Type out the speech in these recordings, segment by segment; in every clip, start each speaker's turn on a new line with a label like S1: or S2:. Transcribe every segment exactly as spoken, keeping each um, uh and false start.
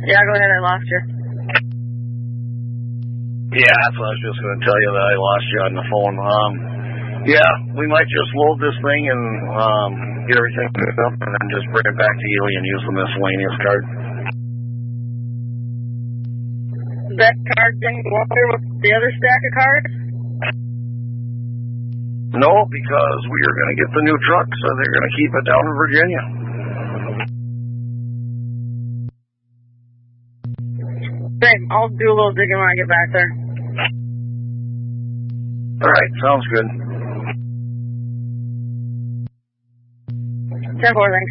S1: Yeah, go ahead, I lost you.
S2: Yeah, that's what I was just going to tell you, that I lost you on the phone. Um, yeah, we might just load this thing and um, get everything hooked up and then just bring it back to Ely and use the miscellaneous card.
S1: That card thing go up there with the other stack of cards?
S2: No, because we are going to get the new truck, so they're going to keep it down in Virginia.
S1: Great, I'll do a little digging when I get back there.
S2: All right, sounds good.
S1: ten four, thanks.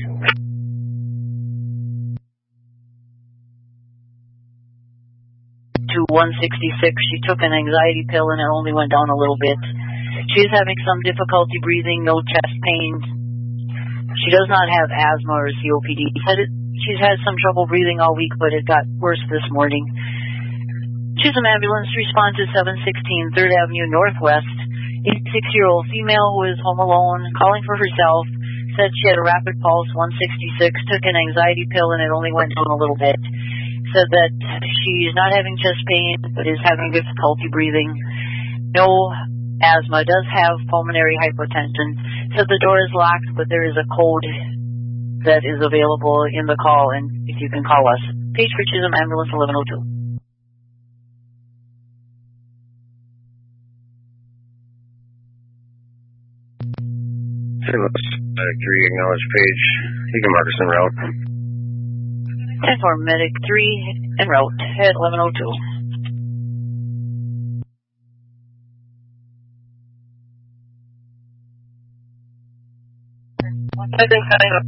S3: To one sixty-six, she took an anxiety pill and it only went down a little bit. She's having some difficulty breathing, no chest pains. She does not have asthma or C O P D. Said it, she's had some trouble breathing all week, but it got worse this morning. She's an ambulance. Response is seven sixteen third Avenue Northwest. eighty-six-year-old female who is home alone, calling for herself. Said she had a rapid pulse, one sixty-six, took an anxiety pill and it only went down a little bit. Said that she's not having chest pain, but is having difficulty breathing. No asthma, does have pulmonary hypertension. Said the door is locked, but there is a code that is available in the call, and if you can call us. Page for Chisholm, ambulance eleven oh two.
S2: Medic three, acknowledge Page. You can mark us en route.
S3: ten four, Medic three, en route at eleven oh two.
S1: I think I know.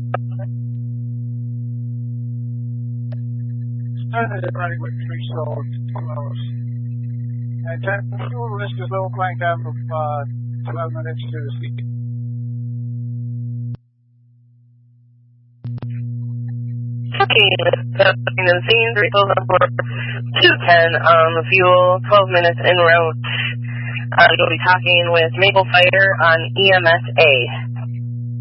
S1: Started running with three souls, two hours. And fuel risk is low, flying down from uh, twelve minutes to the sea.
S4: Okay, the scene, three souls on board, two ten, um, fuel, twelve minutes en route. Uh, you'll be talking with Maple Fire on E M S A.